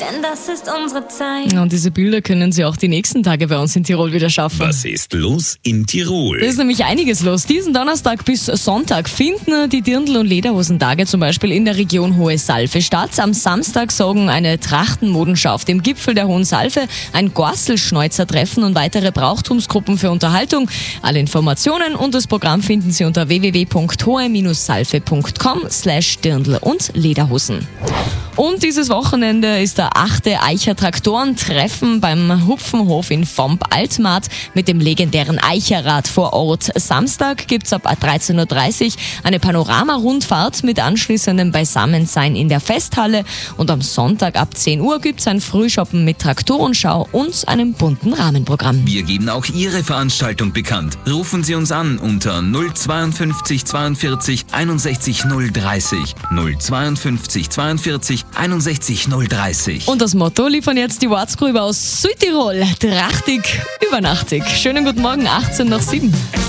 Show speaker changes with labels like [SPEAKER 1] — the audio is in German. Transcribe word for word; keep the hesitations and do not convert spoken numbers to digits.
[SPEAKER 1] denn das ist unsere Zeit.
[SPEAKER 2] Und diese Bilder können Sie auch die nächsten Tage bei uns in Tirol wieder schaffen.
[SPEAKER 3] Was ist los in Tirol?
[SPEAKER 2] Da ist nämlich einiges los. Diesen Donnerstag bis Sonntag finden die Dirndl- und Lederhosentage zum Beispiel in der Region Hohe Salve statt. Am Samstag sorgen eine Trachtenmodenschau auf dem Gipfel der Hohen Salve, ein Gorselschneuzer-Treffen und weitere Brauchtumsgruppen für Unterhaltung. Alle Informationen und das Programm finden Sie unter w w w punkt hohe salve punkt com slash Dirndl und Lederhosen. Und dieses Wochenende ist der achte Eicher Traktorentreffen beim Hupfenhof in Vomp-Altmarkt mit dem legendären Eicherrad vor Ort. Samstag gibt's ab dreizehn Uhr dreißig eine Panorama-Rundfahrt mit anschließendem Beisammensein in der Festhalle. Und am Sonntag ab zehn Uhr gibt's ein Frühshoppen mit Traktorenschau und einem bunten Rahmenprogramm.
[SPEAKER 4] Wir geben auch Ihre Veranstaltung bekannt. Rufen Sie uns an unter null zweiundfünfzig zweiundvierzig einundsechzig null dreißig. null zweiundfünfzig zweiundvierzig einundsechzig null dreißig.
[SPEAKER 2] Und das Motto liefern jetzt die Wortsgrüber aus Südtirol. Drachtig, übernachtig. Schönen guten Morgen, achtzehn nach sieben.